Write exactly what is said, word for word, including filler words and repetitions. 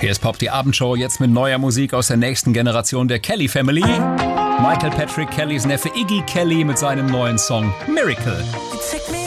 Hier ist Pop, die Abendshow, jetzt mit neuer Musik aus der nächsten Generation der Kelly Family. Michael Patrick Kellys Neffe Iggy Kelly mit seinem neuen Song Miracle.